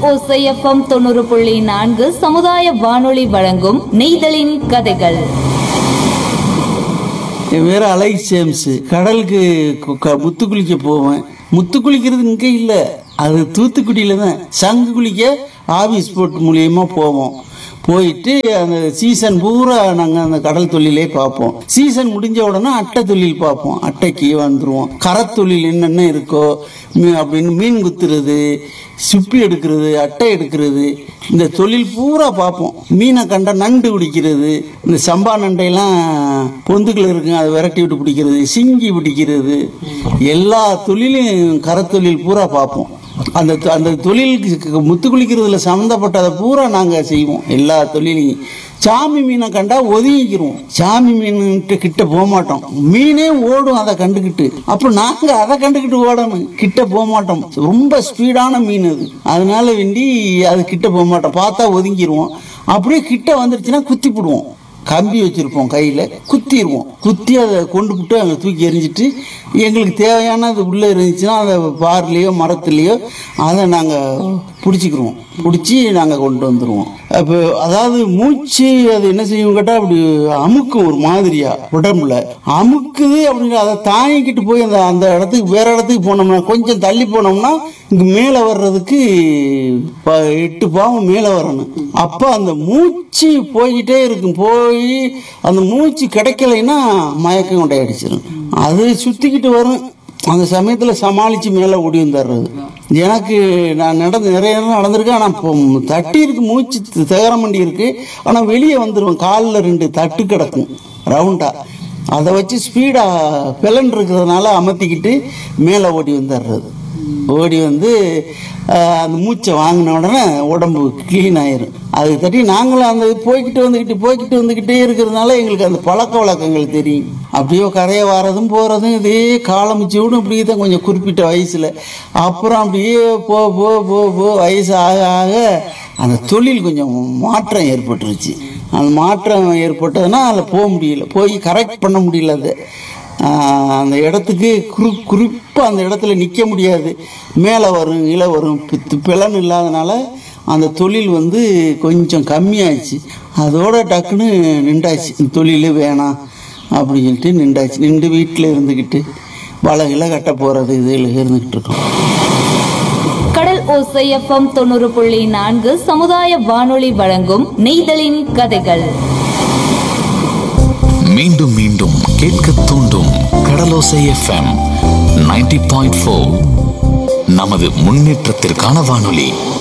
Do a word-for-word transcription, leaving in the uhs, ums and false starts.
ஓசை எஃப்எம் தொண்ணூறு புள்ளி நான்கு சமுதாய வானொலி வழங்கும் நெய்தலின் கதைகள். என் பேர் அலைக் ஜேம்ஸ். கடலுக்கு முத்து குளிக்க போவேன். முத்து குளிக்கிறது இங்கே இல்லை, அது தூத்துக்குடியில தான். சங்கு குளிக்க ஆபீஸ் போட் மூலியமா போவோம். போயிட்டு அந்த சீசன் பூரா நாங்கள் அந்த கடல் தொழிலே பார்ப்போம். சீசன் முடிஞ்ச உடனே அட்டை தொழில் பார்ப்போம். அட்டைக்கு வந்துடுவோம். கரத்தொழில் என்னென்ன இருக்கோ அப்படின்னு மீன் குத்துறது, சுப்பி எடுக்கிறது, அட்டை எடுக்கிறது, இந்த தொழில் பூரா பார்ப்போம். மீனை கண்ட நண்டு பிடிக்கிறது, இந்த சம்பா நண்டையெல்லாம் பொந்துக்குள்ள இருக்குங்க, அதை விரட்டி விட்டு பிடிக்கிறது, சிங்கி பிடிக்கிறது, எல்லா தொழிலும் கரத்தொழில் பூரா பார்ப்போம். அந்த அந்த தொழிலுக்கு முத்து குளிக்கிறதுல சம்மந்தப்பட்டதை பூரா நாங்கள் செய்வோம். எல்லா தொழிலையும். சாமி மீனை கண்டா ஒதுங்கிக்கிறோம். சாமி மீன்ட்டு கிட்ட போக மாட்டோம். மீனே ஓடும் அதை கண்டுக்கிட்டு. அப்போ நாங்கள் அதை கண்டுக்கிட்டு ஓடணும், கிட்ட போக மாட்டோம். ரொம்ப ஸ்பீடான மீன் அது, அதனால வேண்டி அது கிட்ட போக மாட்டோம். பார்த்தா ஒதுங்கிடுவோம். அப்படியே கிட்ட வந்துருச்சுன்னா குத்தி போடுவோம். கம்பி வச்சிருப்போம் கையில், குத்திடுவோம். குத்தி அதை கொண்டு விட்டு அங்கே தூக்கி எறிஞ்சிட்டு எங்களுக்கு தேவையானது உள்ளே இருந்துச்சுன்னா அதை பார்லேயோ மரத்துலேயோ அதை நாங்கள் பிடிச்சிக்கிருவோம். பிடிச்சி நாங்கள் கொண்டு வந்துடுவோம். அப்போ அதாவது மூச்சு அது என்ன செய்யும் கேட்டால் அப்படி அமுக்கும், ஒரு மாதிரியா உடம்புல அமுக்குது. அப்படின்னு அதை தாங்கிக்கிட்டு போய் அந்த அந்த இடத்துக்கு வேற இடத்துக்கு போனோம்னா, கொஞ்சம் தள்ளி போனோம்னா இங்கே மேலே வர்றதுக்கு எட்டு பாவம் மேலே வரணும். அப்போ அந்த மூச்சு போய்கிட்டே இருக்கும். போய் அந்த மூச்சு கிடைக்கலைன்னா மயக்கம் கொண்டே அடிச்சிடும். அது சுற்றிக்கிட்டு வரும். அந்த சமயத்தில் சமாளித்து மேலே ஓடி வந்துடுறது. எனக்கு நான் நடந்து நிறைய நேரம் நடந்திருக்கேன். ஆனால் இப்போ தட்டி இருக்கு, மூச்சு தகரமண்டி இருக்கு. ஆனால் வெளியே வந்துடுவேன். காலில் ரெண்டு தட்டு கிடக்கும் ரவுண்டா, அதை வச்சு ஸ்பீடாக பிளன் இருக்கிறதுனால அமர்த்திக்கிட்டு மேலே ஓடி வந்துடுறது. ஓடி வந்து அந்த மூச்சை வாங்கின உடனே உடம்பு கிளீன் ஆயிரும். அது தட்டி நாங்களும் அந்த போய்கிட்டு வந்துக்கிட்டு போய்கிட்டு வந்துக்கிட்டே இருக்கிறதுனால எங்களுக்கு அந்த பழக்க வழக்கங்கள் தெரியும். அப்படியே கரையை வாரதும் போகிறதும் இதே காலமிச்சு விடும். அப்படியே தான் கொஞ்சம் குறிப்பிட்ட வயசில். அப்புறம் அப்படியே போ போ போ போ வயசு ஆக ஆக அந்த தொழில் கொஞ்சம் மாற்றம் ஏற்பட்டுருச்சு. அந்த மாற்றம் ஏற்பட்டதுன்னா அதில் போக முடியல, போய் கரெக்ட் பண்ண முடியல. அது அந்த இடத்துக்கு குறு குறிப்பாக அந்த இடத்துல நிற்க முடியாது. மேலே வரும் கீழே வரும். பிளன் இல்லாதனால அந்த தொழில் வந்து கொஞ்சம் கம்மியாச்சு. அதோட டக்குன்னு நின்றாச்சு. தொழில் வேணாம் அப்படின்னு சொல்லிட்டு நின்றாச்சு. நின்று வீட்டில் இருந்துக்கிட்டு வலைகளை கட்ட போகிறது இதில் இருந்துக்கிட்டு இருக்கோம். கடல் ஓசை எஃப்எம் தொண்ணூறு புள்ளி நான்கு சமுதாய வானொலி வழங்கும் நெய்தலின் கதைகள். மீண்டும் மீண்டும் கேட்க தூண்டும் கடலோசை எஃப்எம் நைன்டி பாயிண்ட் ஃபோர், நமது முன்னேற்றத்திற்கான வானொலி.